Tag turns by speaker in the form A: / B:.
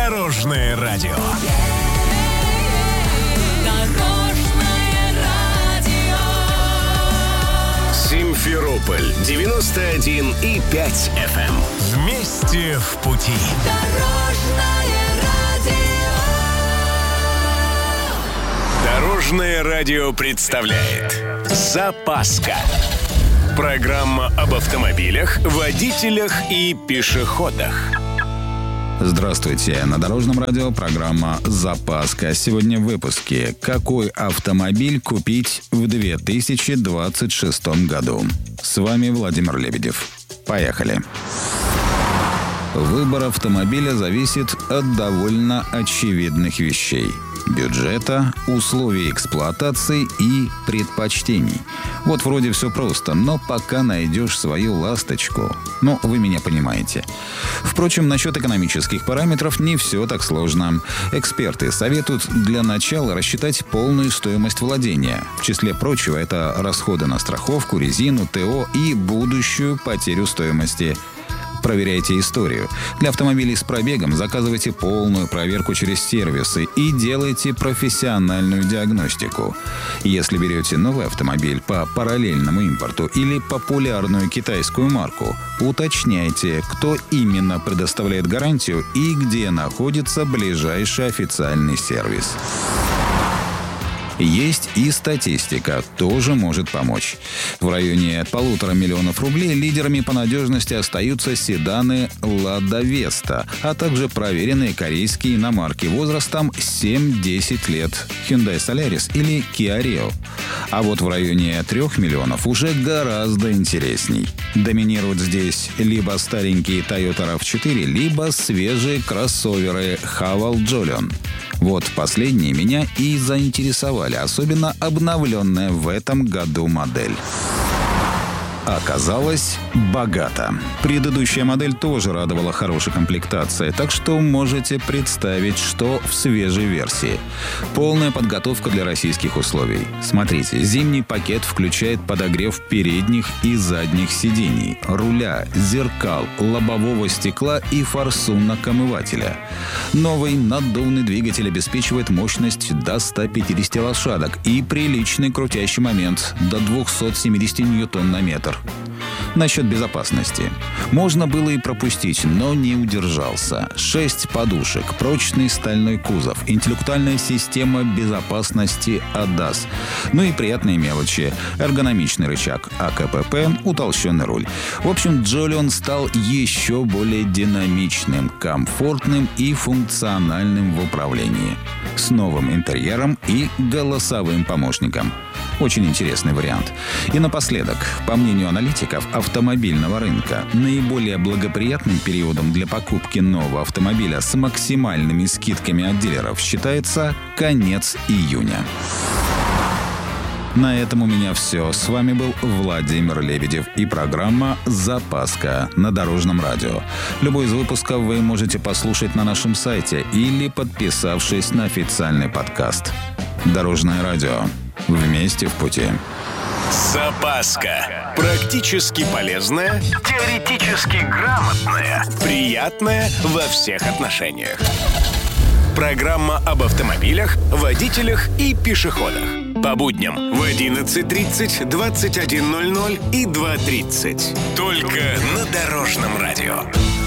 A: Дорожное радио. Симферополь 91,5 FM. Вместе в пути. Дорожное радио представляет «Запаска». Программа об автомобилях, водителях и пешеходах.
B: Здравствуйте. На Дорожном радио программа «Запаска». Сегодня в выпуске. Какой автомобиль купить в 2026 году? С вами Владимир Лебедев. Поехали. Выбор автомобиля зависит от довольно очевидных вещей: бюджета, условий эксплуатации и предпочтений. Вот вроде все просто, но пока найдешь свою ласточку. Ну, вы меня понимаете. Впрочем, насчет экономических параметров не все так сложно. Эксперты советуют для начала рассчитать полную стоимость владения. В числе прочего, это расходы на страховку, резину, ТО и будущую потерю стоимости. Проверяйте историю. Для автомобилей с пробегом заказывайте полную проверку через сервисы и делайте профессиональную диагностику. Если берете новый автомобиль по параллельному импорту или популярную китайскую марку, уточняйте, кто именно предоставляет гарантию и где находится ближайший официальный сервис. Есть и статистика, тоже может помочь. В районе 1,5 миллиона рублей лидерами по надежности остаются седаны Lada Vesta, а также проверенные корейские иномарки возрастом 7-10 лет Hyundai Solaris или Kia Rio. А вот в районе 3 миллионов уже гораздо интересней. Доминируют здесь либо старенькие Toyota RAV4, либо свежие кроссоверы Haval Jolion. Вот последние меня и заинтересовали, особенно обновленная в этом году модель. Оказалось, богато. Предыдущая модель тоже радовала хорошей комплектацией, так что можете представить, что в свежей версии. Полная подготовка для российских условий. Смотрите, зимний пакет включает подогрев передних и задних сидений, руля, зеркал, лобового стекла и форсунок-омывателя. Новый наддувный двигатель обеспечивает мощность до 150 лошадок и приличный крутящий момент до 270 ньютон на метр. Насчет безопасности. Можно было и пропустить, но не удержался. 6 подушек, прочный стальной кузов, интеллектуальная система безопасности ADAS. Ну и приятные мелочи. Эргономичный рычаг АКПП, утолщенный руль. В общем, Jolion стал еще более динамичным, комфортным и функциональным в управлении. С новым интерьером и голосовым помощником. Очень интересный вариант. И напоследок, по мнению аналитиков автомобильного рынка, наиболее благоприятным периодом для покупки нового автомобиля с максимальными скидками от дилеров считается конец июня. На этом у меня все. С вами был Владимир Лебедев и программа «Запаска» на Дорожном радио. Любой из выпусков вы можете послушать на нашем сайте или подписавшись на официальный подкаст. Дорожное радио. Вместе в пути.
A: Запаска. Практически полезная, теоретически грамотная, приятная во всех отношениях. Программа об автомобилях, водителях и пешеходах. По будням в 11:30, 21:00 и 2:30. Только на Дорожном радио.